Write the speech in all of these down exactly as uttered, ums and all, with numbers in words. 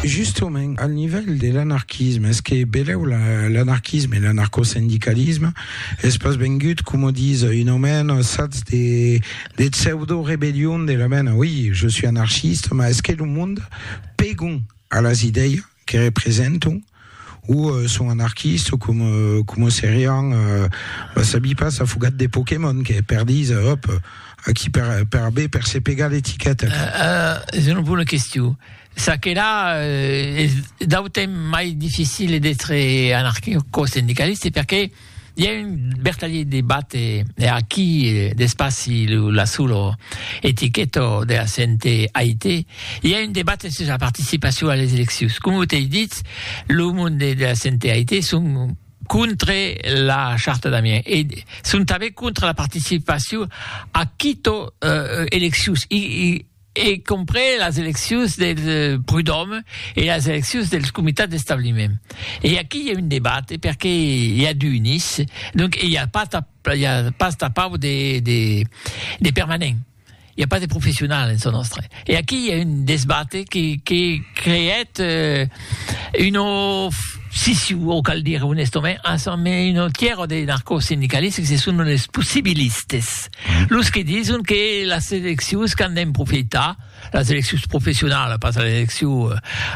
Justement, à niveau de l'anarchisme, est-ce que beleu l'anarchisme et l'anarcho-syndicalisme est pas vengut, comme disent une homme, ça des des pseudo-rébellions de la main. Oui, je suis anarchiste, mais est-ce que le monde pégon à les idées qui représentent ou euh, sont anarchistes ou comme euh, comme c'est rien euh, bah, ça bille pas ça fougatte des Pokémon qui perdisent hop à qui per per B per C péga l'étiquette. Euh, euh, c'est une bonne question. Ça que là euh, d'autant mai difficile d'être anarcho-syndicaliste parce que il y a une bertaglie débat et, et à qui d'espace la sous étiquette de la C N T Haïti, il y a une débat sur la participation à les élections. Comme vous t'avez dit, le monde de la C N T Haïti sont contre la charte d'Amiens et sont avec contre la participation à quito euh, élections. Et compris les élections del Prud'homme et les élections del comité d'établissement. Et ici, il y a un débat, parce qu'il y a du Nice, donc il n'y a pas, il y a pas de part des, des, des permanents. Il n'y a pas de professionnels en son nostre. Et ici, il y a une débat qui, qui crée euh, une scission, on peut le dire honnêtement, ensemble une tiers des narco-syndicalistes qui sont les possibilistes. Los qui disent que la sélection, quand même profite, la sélection professionnelle, pas la sélection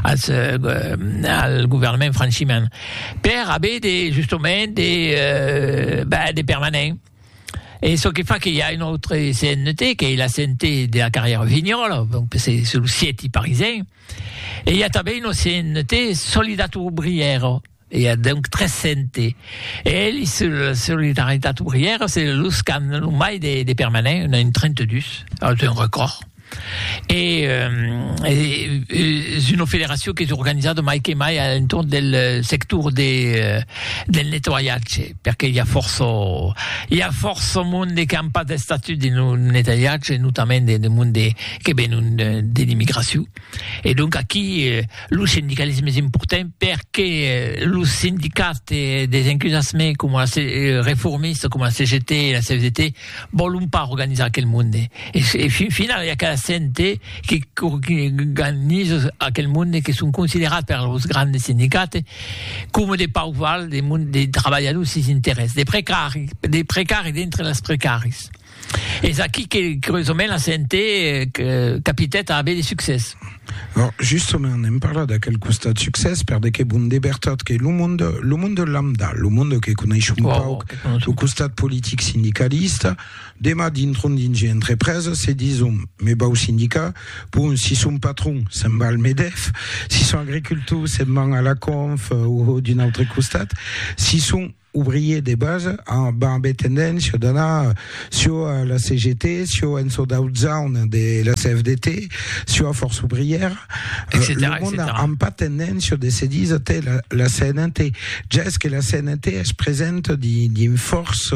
au gouvernement franchement, pour avoir des, justement des, euh, ben, des permanents. Et ce qui fait qu'il y a une autre C N T, qui est la C N T de la carrière Vignol, donc c'est le siège parisien. Et il y a aussi une C N T Solidarité ouvrière. Il y a donc treize C N T. Et la Solidarité ouvrière, c'est le scan, le mail des, des permanents, on a une trente-deux, c'est un record. Et, euh, et, et une fédération qui est organisée de mai et mai à l'entour du secteur des, euh, del nettoyage, parce qu'il y a force, il y a force au monde qui n'a pas de statut de nettoyage, notamment des de monde qui viennent de l'immigration. Et donc, ici, le syndicalisme est important parce que le syndicat des enthousiasmés comme les réformistes, comme la C G T et la C F D T, ne veulent pas organiser quel monde. Et, et finalement, il y a qu'à C N T qui organise à quel monde qui sont considérés par les grands syndicats comme des pauvres, des, des travailleurs qui s'intéressent, des précaires, des précaires d'entre les précaires. Et c'est qui, curieusement, la C N T euh, capitaine a des succès. Alors, justement, on aime parler de quel constat de succès, parce que bon débertot que le monde, le monde lambda, le monde que connaissons wow, pas, le constat politique syndicaliste, des mois d'intron d'une entreprise, c'est disons, mais bas au syndicat, pour si son patron, c'est mal le MEDEF, si son agriculteur, c'est mal à la conf, ou d'une autre constat, si son ouvriers des bases en ben tendance donna sur la C G T, sur Enso Down de la C F D T, sur Force ouvrière, et cetera, le monde et cetera. n'a pas tendance sur des C disent la, la C N T. Est-ce que la C N T se présente d'une force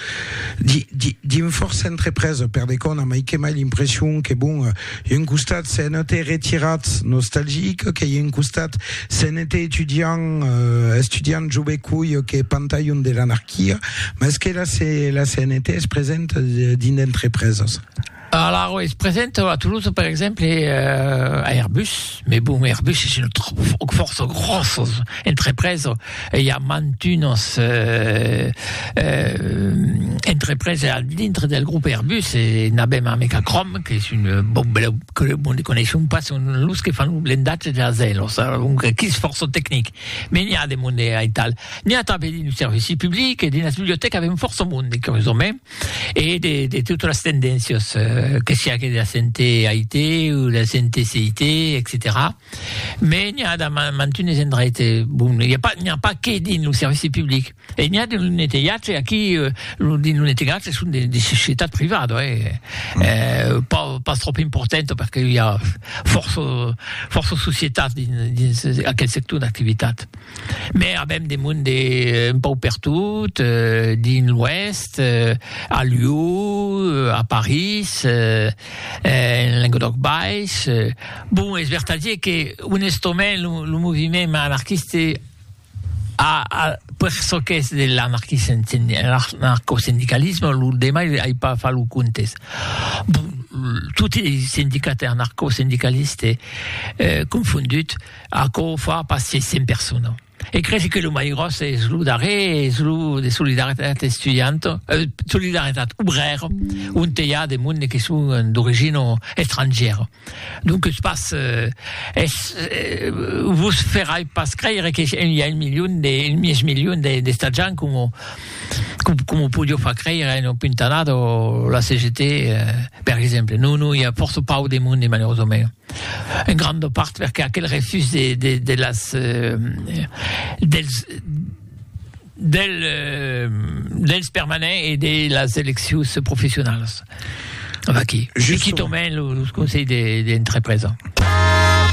d'une force entreprise per des qu'on a mal l'impression que bon il y a une constat C N T retirate nostalgique, qu'il y a une constat C N T étudiant euh, étudiant joué couille qui est pantaille de l'anarchie, mais est-ce que là, c'est, la C N T se présente d'une entreprise? Alors, il se présente à Toulouse, par exemple, euh, à Airbus. Mais bon, Airbus, c'est une force grosse entreprise. Il y a mantunos euh, euh, entreprises à l'intérieur du groupe Airbus. Et Nabem Amekacrom, qui est une bombe que le monde ne connaît pas, c'est une luz qui fait un blindage de la zèle. Donc, qui se force technique. Mais il y a des mondes à Ital. Il y a des services publics et des bibliothèques avec une force au monde, curieusement. Et de, de toutes les tendances, euh, que sia che la C N T Haïti ou la C N T C I T, et cetera. Mais il y a des endroits, bon, il n'y a pas, il n'y a pas que dans le service public. Et il y a des nettoyages à qui, euh, les nettoyages sont des, des sociétés privées, ouais. Mm. Euh, pas, pas trop importantes parce qu'il y a force, force société à quel secteur d'activité. Mais même des mondes un peu partout, euh, dans l'Ouest, euh, à Lyon, euh, à Paris, Euh, euh, Languedoc Baix. Euh, bon, es vertadier que honnêtement le, le mouvement anarchiste a, a per ce che è dell'anarchismo, l'anarcosyndicalisme, l'ultima hai pas fallu contes. Bon, tutti i sindicati anarco-sindicalisti eh, confondus a co fa passi cent persone. E credo che lo mai grosso è sullo dare, sullo di solidarietà studiante, eh, solidarietà ouvrière, un teia de monde che sono d'origine étrangère. Donc, je passe, eh, eh, vous ferai pas credere che il y a un milione de, il mies milione de, de stagioni come, come, come podio fa credere in un puntanato la C G T, eh, per esempio. No, no, il y a forse pas de monde, malheureusement. In grande parte perché quel refus de, de, de las, eh, del, del, eh, dels permanents et de las eleccions professionnelles. Qui, qui tomben le conseil des entreprises.